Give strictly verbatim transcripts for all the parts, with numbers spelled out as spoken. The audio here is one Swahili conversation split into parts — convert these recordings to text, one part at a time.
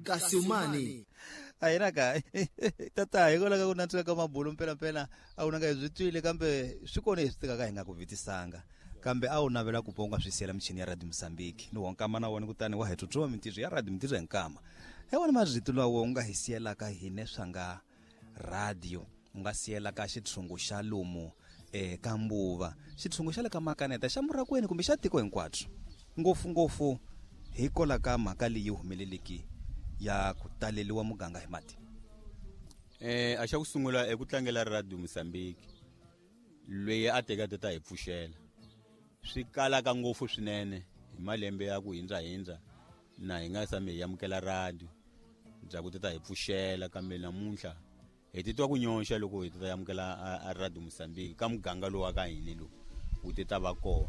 kasi umani ayina ka tata hikola ka kunantsika ka mabulu mpela mpela a wu nga hizwitwile kambe swi kone hi swi tika ka hi nga ku vitisanga kambe a wu navela ku ponga swisiyela michini ya Radio Mozambique ni wonkama na wona kutani wa hetutwa mintirho ya Radio Mintirho hinkama he wona mazito lawo nga hi siyela ka hine swanga radio nga siyela ka xitshungu xa lomu eh ka mbuva xitshungu xa le ka makaneta xa murakweni kumbe xa tiko hinkwatswo ngopfungopfu hikola ka mhaka leyi humeleleki ya ku taleliwa muganga hi mati eh a xa ku sungula eku tlangela Radio Mozambique loyi a teka tata hi pfuxela swi kala ka ngopfu swinene hi malembe ya ku hindza hindza na hi nga sami hi yamukela radio bya ku tata hi pfuxela kambe namuntlha hi titwa ku nyoxa loko hi tata yamukela a Radio Mozambique ka muganga lowa ka hini lo u tita va kona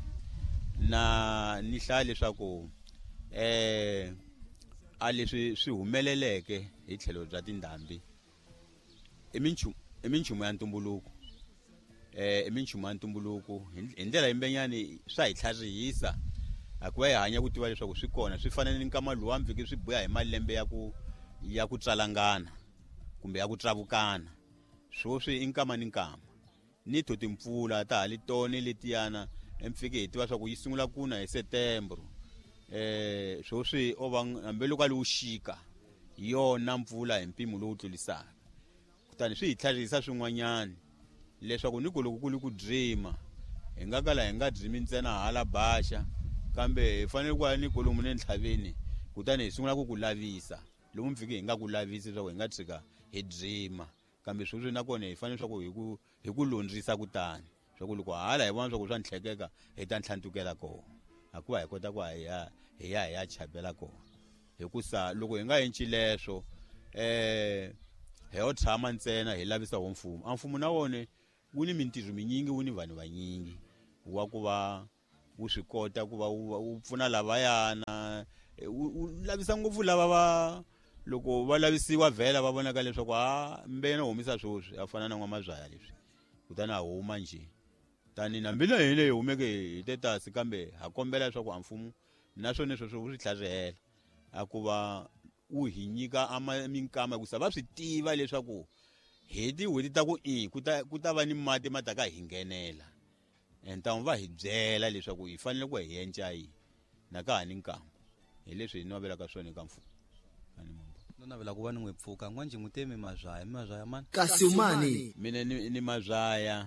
na ni hlaya leswaku eh a leswi swi humeleleke hi tlhelo bya tindhambi eminchu eminchumu ya ntumbuluko eh eminchumu ya ntumbuluko hi ndlela yimbenyani swa hi tlharihisa akuva hi hanya ku tiva leswaku swi kona swi fanele ni nkama luwa mviki swi boya hi malembe ya ku ya ku tsalangana kumbe ya ku travukana swo swi inkama ni nkama ni to timpfula ta hali tone letiyana emfike hi tiva swa ku yi sungula kuna hi September eh swo swi ova ambelo ka lushika yona mpfula hi mpimo lowu tlulisaka kutani swi hi tlharisa swin'wanyani leswaku ni ku loko ku li ku dreama hi nga kala hi nga dreami ntsena hala basha kambe hi fanele ku ni kolomu ne ntlhaveni kutani hi sungula ku ku lavisa lomu mfike hi nga ku lavisi swa ku hi nga tshika hi dreama kambe swo swi na kona hi fanele swa ku hi ku hi ku londzisa kutani swa ku loko hala hi vona swa ku swa ntlhekeka hi ta ntlhantukela kona akuva hi kota ku hi ya hi ya hi ya chapela kona hikusa loko hi nga henci leswo eh hi ho tshama ntsena hi lavisa ho mfumo a mfumo na wone wu ni mintirho minyingi wu ni vanhu vanyingi wa ku va wu swi kota ku va wu pfuna lavayana wu lavisa ngopfu lava va loko va lavisiwa vhela va vonaka leswaku ha mbena humisa swoswi afana na n'wamazwaya leswi kutani a huma nje tani na mbina hile hi humeke hi tetasi kambe ha kombela leswaku a mfumo naswona sweswo wu swi tlharihela a ku va wu hi nyika ama minkama ku sa va swi tiva leswaku hi ti hweti ta ku i ku ta ku ta va ni mati mataka hi nghenela enta va hi byela leswaku hi fanele ku hi yenca yi na ka hani nkama hi leswi hi novelaka swona ka mfumo ani munhu no navela ku va ni n'wi pfuka n'wanji mutemi mazwaya mazwaya mani kasi umani mina ni, ni mazwaya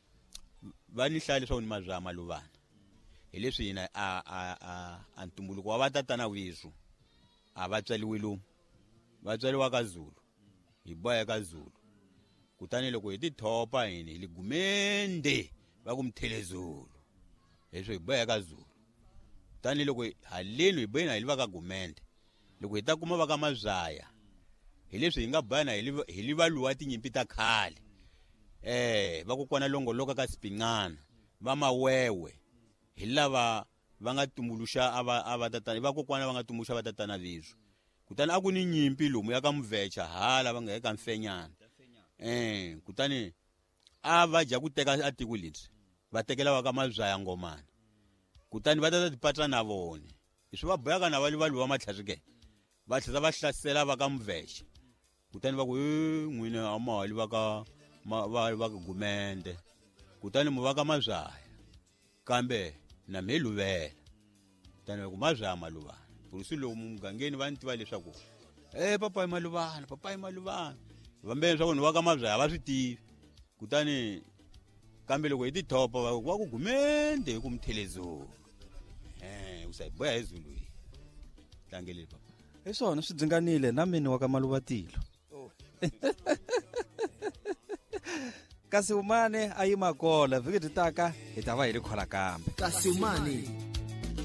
va ni hlaya leswaku ni mazwaya maluvana hi leswi hina a a a a ntumbuluko wa vatatana wisu a va tswaliwe lomu va tswaliwa ka Zulu hi boya ka Zulu kutani loko hi ti thopa hini hi gumende va ku mthelezulu leswi hi boya ka Zulu tani loko haleni hi boyina hi va ka gumende loko hi ta kuma va ka mazwaya hi leswi hi nga bana hi li va luwa tinyimpi ta khale eh va ku kona longoloka ka Sipingana va mawewe hi lava va nga tumbuluxa ava ava tatana va kokwana va nga tumbuluxa va tatana visu kutani a ku ni nyimpi lomu ya ka Mvecha hala va nga eka Mfenyana eh kutani a va ja ku teka atiko letsi va tekela va ka mazwaya ngomana kutani va tata tipatra na vone swi va boyaka na vali vali va matlharike va tlhela va hlasela va ka Mvecha kutani va ku n'wina amali va ka va va ka Gumende kutani mu va ka mazwaya kambe na meluvela tani ku mazwaya maluvana purusi lomu mugangeni va ntiva leswaku eh papa maluvana papa maluvana vambe swa ku ni va ka mazwaya va swi tivi kutani kambe loko hi ti thopa wa ku Gumende ku mthelezo eh usayiboya ezulu hi tlangele papa hi swona swi dzinganile na mina wa ka Maluvatilo kasi umane a yi makola vhiki ditaka hi ta va hi ri khola kambe kasi umani